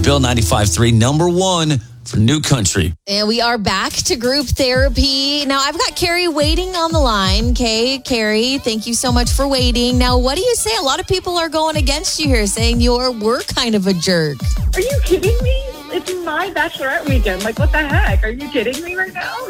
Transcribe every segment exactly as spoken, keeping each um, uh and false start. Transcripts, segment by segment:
Bill ninety-five point three, number one for New Country. And we are back to group therapy. Now, I've got Carrie waiting on the line. Okay, Carrie, thank you so much for waiting. Now, what do you say? A lot of people are going against you here, saying you're we're kind of a jerk. Are you kidding me? It's my bachelorette weekend. Like, what the heck? Are you kidding me right now?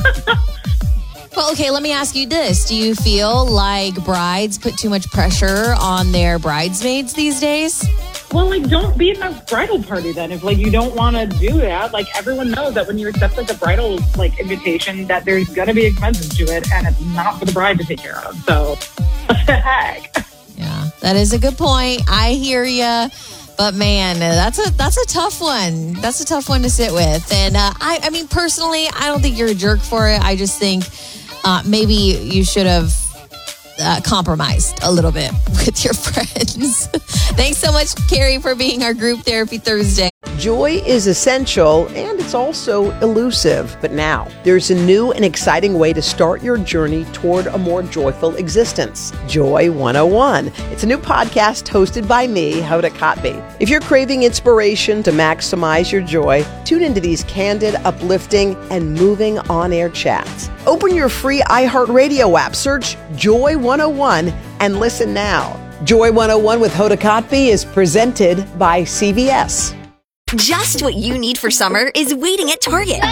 Well, okay, let me ask you this. Do you feel like brides put too much pressure on their bridesmaids these days? Well, like, don't be in the bridal party then. If, like, you don't want to do that, like, everyone knows that when you accept, like, a bridal, like, invitation, that there's going to be expenses to it, and it's not for the bride to take care of. So, what the heck? Yeah, that is a good point. I hear you. But, man, that's a that's a tough one. That's a tough one to sit with. And, uh, I, I mean, personally, I don't think you're a jerk for it. I just think uh, maybe you should have Uh, compromised a little bit with your friends. Thanks so much, Carrie, for being our Group Therapy Thursday. Joy is essential and it's also elusive. But now there's a new and exciting way to start your journey toward a more joyful existence. Joy one oh one. It's a new podcast hosted by me, Hoda Kotb. If you're craving inspiration to maximize your joy, tune into these candid, uplifting, and moving on-air chats. Open your free iHeartRadio app, search Joy one oh one, and listen now. Joy one oh one with Hoda Kotb is presented by C V S. Just what you need for summer is waiting at Target.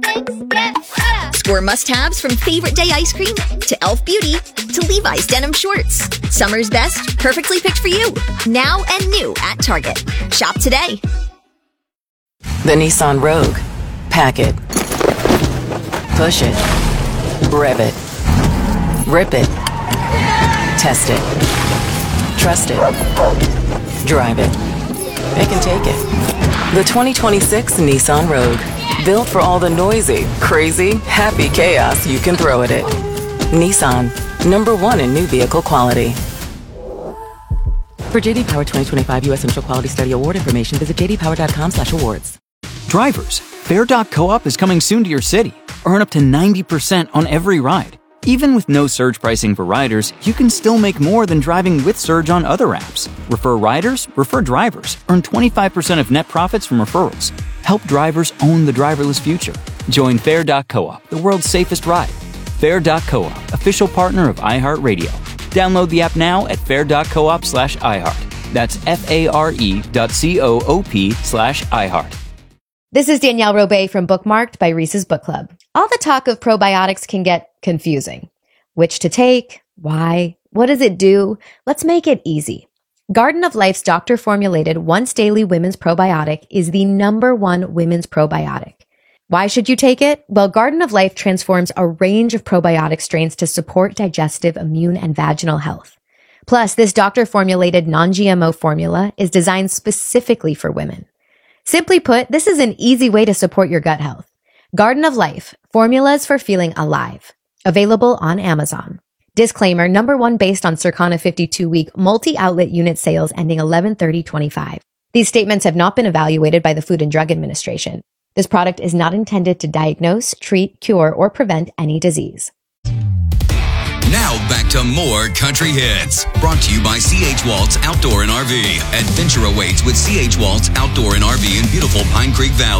Score must-haves from Favorite Day ice cream to Elf Beauty to Levi's denim shorts. Summer's best, perfectly picked for you. Now and new at Target. Shop today. The Nissan Rogue. Pack it. Push it. Rev it. Rip it. Test it. Trust it. Drive it. It can take it. The twenty twenty-six Nissan Rogue. Built for all the noisy, crazy, happy chaos you can throw at it. Nissan. Number one in new vehicle quality. For J D Power twenty twenty-five U S Initial Quality Study Award information, visit j d power dot com slash awards. Drivers, Fair dot co-op is coming soon to your city. Earn up to ninety percent on every ride. Even with no surge pricing for riders, you can still make more than driving with Surge on other apps. Refer riders, refer drivers. Earn twenty-five percent of net profits from referrals. Help drivers own the driverless future. Join Fair dot co-op, the world's safest ride. Fair dot co-op, official partner of iHeartRadio. Download the app now at fair dot coop slash iHeart. That's F-A-R-E dot C-O-O-P slash iHeart. This is Danielle Robay from Bookmarked by Reese's Book Club. All the talk of probiotics can get confusing. Which to take? Why? What does it do? Let's make it easy. Garden of Life's doctor-formulated once-daily women's probiotic is the number one women's probiotic. Why should you take it? Well, Garden of Life transforms a range of probiotic strains to support digestive, immune, and vaginal health. Plus, this doctor-formulated non-G M O formula is designed specifically for women. Simply put, this is an easy way to support your gut health. Garden of Life, formulas for feeling alive. Available on Amazon. Disclaimer, number one based on Circana fifty-two week multi-outlet unit sales ending eleven thirty twenty-five. These statements have not been evaluated by the Food and Drug Administration. This product is not intended to diagnose, treat, cure, or prevent any disease. Now back to more country hits. Brought to you by C H Waltz Outdoor and R V. Adventure awaits with C H Waltz Outdoor and R V in beautiful Pine Creek Valley.